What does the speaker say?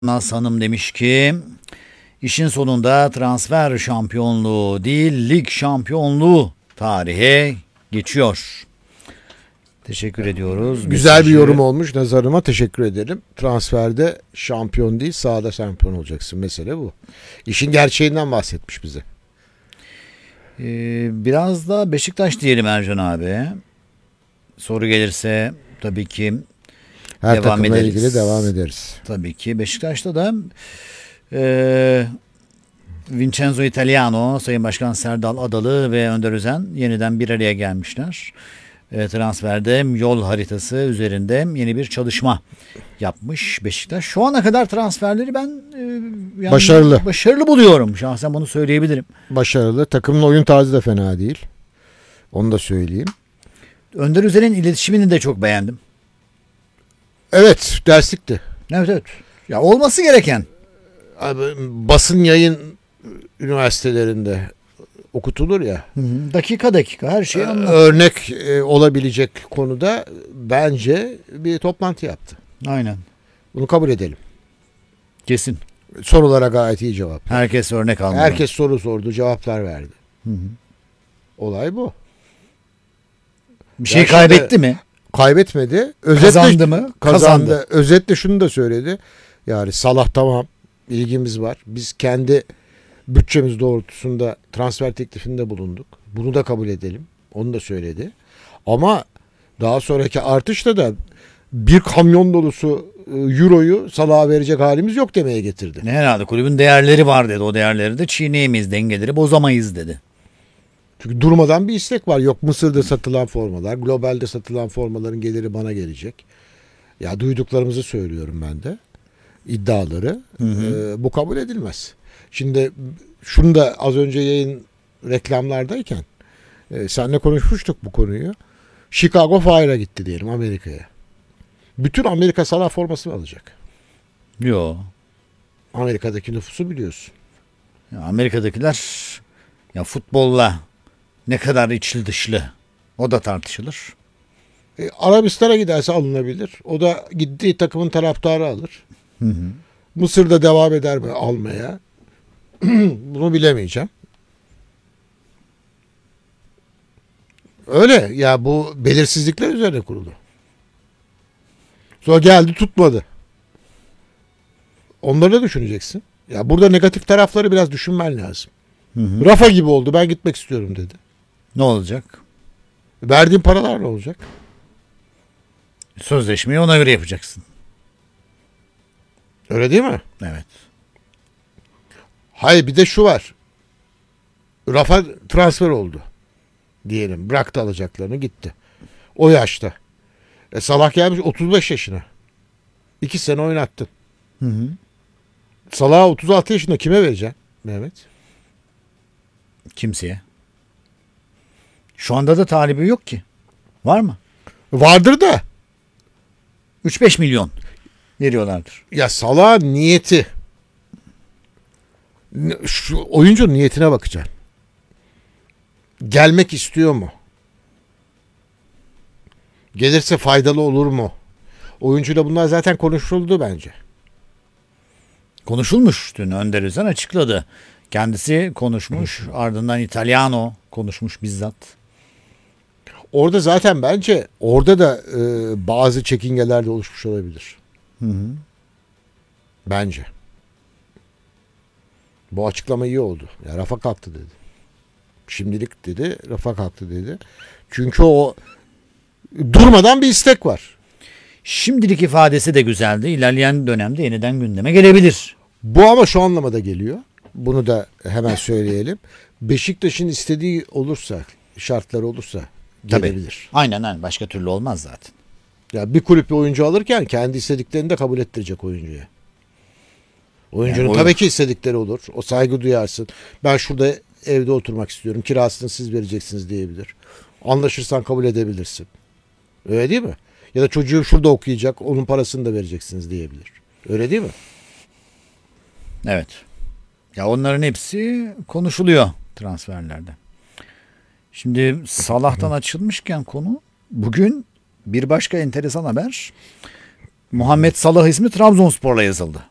Naz Hanım demiş ki işin sonunda transfer şampiyonluğu değil lig şampiyonluğu tarihe geçiyor. Teşekkür ediyoruz. Güzel bir yorum olmuş. Nazarıma teşekkür ederim. Transferde şampiyon değil, sahada şampiyon olacaksın. Mesele bu. İşin gerçeğinden bahsetmiş bize. Biraz da Beşiktaş diyelim Ercan abi. Soru gelirse tabii ki Her devam takımla ederiz. ilgili devam ederiz. Tabii ki Beşiktaş'ta da Vincenzo Italiano, Sayın Başkan Serdal Adalı ve Önder Özen yeniden bir araya gelmişler. Transferde yol haritası üzerinde yeni bir çalışma yapmış Beşiktaş. Şu ana kadar transferleri ben yani başarılı buluyorum. Şahsen bunu söyleyebilirim. Başarılı. Takımın oyun tarzı da fena değil. Onu da söyleyeyim. Önder Özen'in iletişimini de çok beğendim. Evet, derslikti. Evet. Ya olması gereken. Abi, basın yayın üniversitelerinde okutulur ya. Dakika her şeyi anlat. Örnek olabilecek konuda bence bir toplantı yaptı. Aynen. Bunu kabul edelim. Kesin. Sorulara gayet iyi cevap. Herkes örnek almalı. Herkes soru sordu, cevaplar verdi. Olay bu. Bir şey kaybetti mi? Kaybetmedi. Kazandı mı? Kazandı. Özetle şunu da söyledi. Yani Salah tamam, ilgimiz var. Biz kendi bütçemiz doğrultusunda transfer teklifinde bulunduk. Bunu da kabul edelim. Onu da söyledi. Ama daha sonraki artışta da bir kamyon dolusu euroyu Salah'a verecek halimiz yok demeye getirdi. Ne herhalde kulübün değerleri var dedi. O değerleri de çiğneyemeyiz, dengeleri bozamayız dedi. Çünkü durmadan bir istek var. Yok Mısır'da satılan formalar, globalde satılan formaların geliri bana gelecek. Ya duyduklarımızı söylüyorum ben de. İddiaları. Bu kabul edilmez. Şimdi şunu da az önce yayın reklamlardayken seninle konuşmuştuk bu konuyu. Chicago Fire'a gitti diyelim Amerika'ya. Bütün Amerika Salah formasını alacak. Yo. Amerika'daki nüfusu biliyorsun. Ya Amerika'dakiler ya futbolla ne kadar içli dışlı o da tartışılır. Arabistan'a giderse alınabilir. O da gittiği takımın taraftarı alır. Mısır'da devam eder mi almaya? Bunu bilemeyeceğim. Öyle ya, bu belirsizlikler üzerine kurulu. Sonra geldi tutmadı. Onları da düşüneceksin. Ya burada negatif tarafları biraz düşünmen lazım. Rafa gibi oldu, ben gitmek istiyorum dedi. Ne olacak? Verdiğin paralar ne olacak? Sözleşmeyi ona göre yapacaksın. Öyle değil mi? Evet. Hayır, bir de şu var. Rafa transfer oldu. Diyelim bıraktı alacaklarını gitti. O yaşta. Salah gelmiş 35 yaşına. 2 sene oynattın. Salah'a 36 yaşında kime vereceksin Mehmet? Kimseye. Şu anda da talibi yok ki. Var mı? Vardır da. 3-5 milyon veriyorlardır. Ya Salah'ın niyeti. Şu oyuncunun niyetine bakacaksın. Gelmek istiyor mu? Gelirse faydalı olur mu? Oyuncuyla bunlar zaten konuşuldu bence. Konuşulmuş. Dün Önder Özen açıkladı. Kendisi konuşmuş. Ardından Italiano konuşmuş bizzat. Orada zaten bence orada da bazı çekingeler de oluşmuş olabilir. Bence. Bu açıklama iyi oldu. Ya Rafa kalktı dedi. Şimdilik dedi, Rafa kalktı dedi. Çünkü o durmadan bir istek var. Şimdilik ifadesi de güzeldi. İlerleyen dönemde yeniden gündeme gelebilir. Bu ama şu anlamada geliyor. Bunu da hemen söyleyelim. Beşiktaş'ın istediği olursa, şartları olursa gelebilir. Tabii. Aynen. Başka türlü olmaz zaten. Ya bir kulüp bir oyuncu alırken kendi istediklerini de kabul ettirecek oyuncuya. Oyuncunun Yani tabii ki istedikleri olur. O saygı duyarsın. Ben şurada evde oturmak istiyorum. Kirasını siz vereceksiniz diyebilir. Anlaşırsan kabul edebilirsin. Öyle değil mi? Ya da çocuğum şurada okuyacak. Onun parasını da vereceksiniz diyebilir. Öyle değil mi? Evet. Ya onların hepsi konuşuluyor transferlerde. Şimdi Salah'tan açılmışken konu, bugün bir başka enteresan haber. Muhammed Salah ismi Trabzonspor'la yazıldı.